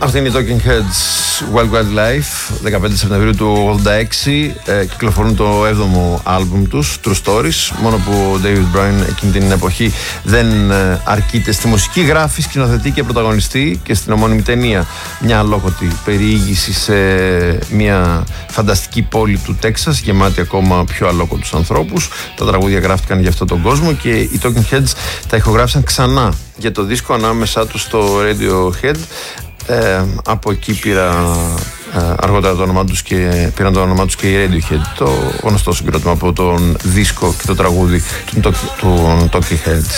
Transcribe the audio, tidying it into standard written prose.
Αυτή είναι η Talking Heads Wild Wild Life. 15 Σεπτεμβρίου του 86 κυκλοφορούν το 7ο άλμπουμ τους, True Stories. Μόνο που ο David Byrne εκείνη την εποχή δεν αρκείται στη μουσική, γράφει, σκηνοθετεί και πρωταγωνιστεί και στην ομώνυμη ταινία μια αλόκοτη περιήγηση σε μια φανταστική πόλη του Τέξας, γεμάτη ακόμα πιο αλόκοτους ανθρώπους. Τα τραγούδια γράφτηκαν για αυτόν τον κόσμο και οι Talking Heads τα ηχογράφησαν ξανά για το δίσκο ανάμεσά τους στο Radiohead. Από εκεί αργότερα το όνομά τους και πήραν το όνομά τους και η Radiohead, το γνωστό συγκρότημα από τον δίσκο και το τραγούδι των Talking Heads.